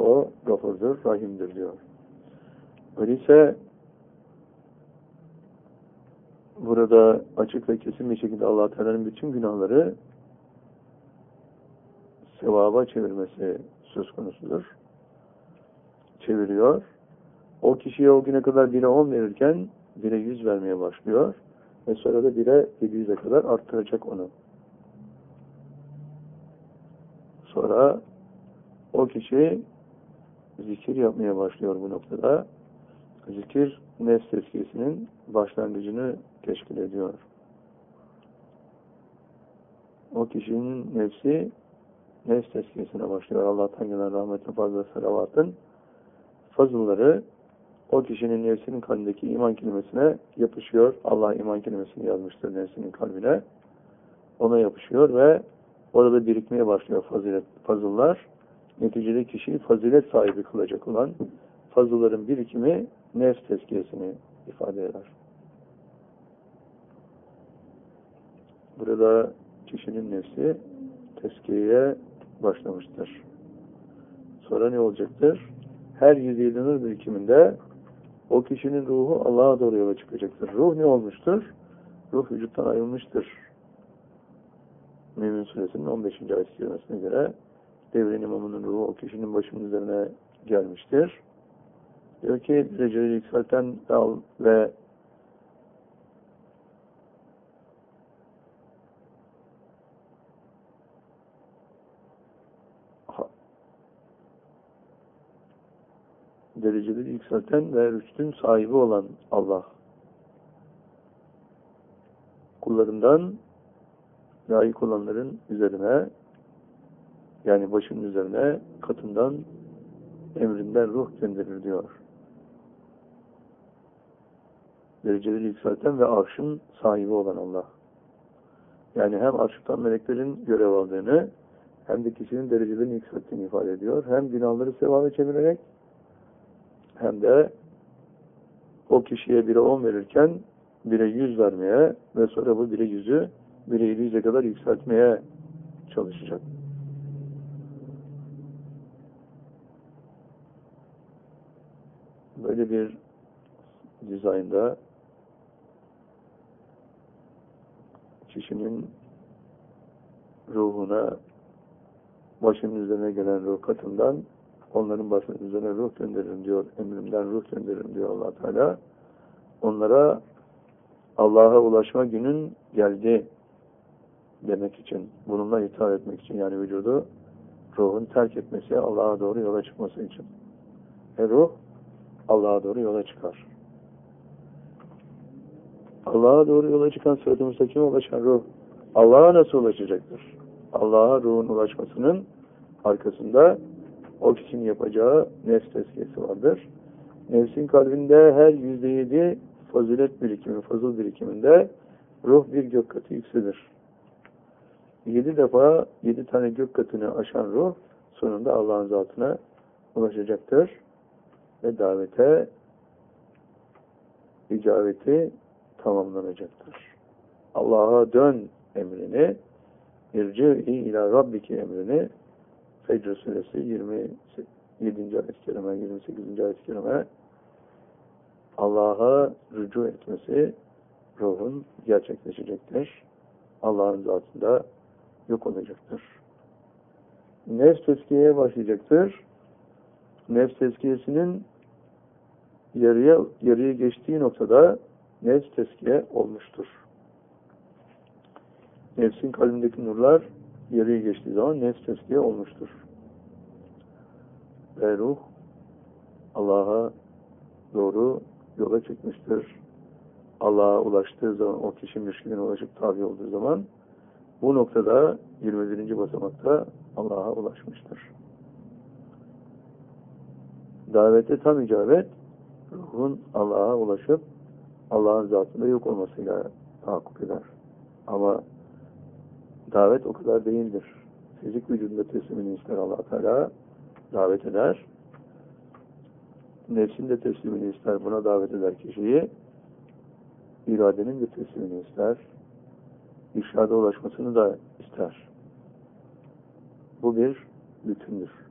o gafurdur, rahimdir diyor. Öyleyse burada açık ve kesin bir şekilde Allah Teala'nın bütün günahları sevaba çevirmesi söz konusudur. Çeviriyor. O kişiye o güne kadar 1'e 10 verirken 1'e 100 vermeye başlıyor. Ve sonra da 1'e 700'e kadar arttıracak onu. Sonra o kişi zikir yapmaya başlıyor bu noktada. Zikir nefs tezkiyesinin başlangıcını teşkil ediyor. O kişinin nefsi nefs tezkiyesine başlıyor. Allah'tan gelen rahmetin fazla salavatın fazılları o kişinin nefsinin kalbindeki iman kelimesine yapışıyor. Allah iman kelimesini yazmıştır nefsinin kalbine. Ona yapışıyor ve orada birikmeye başlıyor fazıllar. Neticede kişiyi fazilet sahibi kılacak olan fazılların birikimi nefs tezkiyesini ifade eder. Burada kişinin nefsi tezkiyeye başlamıştır. Sonra ne olacaktır? Her 107 nur birikiminde o kişinin ruhu Allah'a doğru yola çıkacaktır. Ruh ne olmuştur? Ruh vücuttan ayrılmıştır. Mümin Suresinin 15. ayet kelimesine göre devrin imamının ruhu o kişinin başının üzerine gelmiştir. Diyor ki dereceleri yükselten dal ve dereceleri yükselten ve rüştün sahibi olan Allah kullarından layık olanların üzerine, yani başının üzerine katından, emrinden ruh gönderir diyor. Dereceleri yükselten ve arşın sahibi olan Allah. Yani hem arştan meleklerin görev aldığını hem de kişinin derecelerini yükselttiğini ifade ediyor. Hem günahları sevaba çevirerek hem de o kişiye 1'e 10 verirken 1'e 100 vermeye ve sonra bu 1'e 100'ü 1'e 700'e kadar yükseltmeye çalışacak. Böyle bir dizaynda kişinin ruhuna başının üzerine gelen ruh katından onların başının üzerine ruh gönderirim diyor. Emrimden ruh gönderirim diyor Allah Teala. Onlara Allah'a ulaşma günün geldi demek için, bununla hitap etmek için, yani vücudu ruhun terk etmesi, Allah'a doğru yola çıkması için. Ruh Allah'a doğru yola çıkar. Allah'a doğru yola çıkan, sırat-ı müstakime ulaşan ruh Allah'a nasıl ulaşacaktır? Allah'a ruhun ulaşmasının arkasında o kişinin yapacağı nefs tezkiyesi vardır. Nefsin kalbinde her %7 fazilet birikimi, fazıl birikiminde ruh bir gök katı yükselir. 7 defa 7 tane gök katını aşan ruh sonunda Allah'ın zatına ulaşacaktır. Ve davete, icabeti tamamlanacaktır. Allah'a dön emrini, irci'i ila rabbiki emrini, Fecr suresi 27. ayet-i kerime, 28. ayet-i kerime, Allah'a rücu etmesi ruhun gerçekleşecektir. Allah'ın zatında yok olacaktır. Nefs tezkiyeye başlayacaktır. Nefs tezkiyesinin yarıya geçtiği noktada nefs tezkiye olmuştur. Nefsin kalbindeki nurlar yarıya geçtiği zaman nefs tezkiye olmuştur. Ve ruh Allah'a doğru yola çıkmıştır. Allah'a ulaştığı zaman, o kişi mürşidine ulaşıp tabi olduğu zaman bu noktada 21. basamakta Allah'a ulaşmıştır. Davete tam icabet ruhun Allah'a ulaşıp Allah'ın zatında yok olmasıyla tahakkuk eder. Ama davet o kadar değildir. Fizik vücudunda teslimini ister Allah Teala, davet eder. Nefsin de teslimini ister, buna davet eder kişiyi. İradenin de teslimini ister. İrşada ulaşmasını da ister. Bu bir bütündür.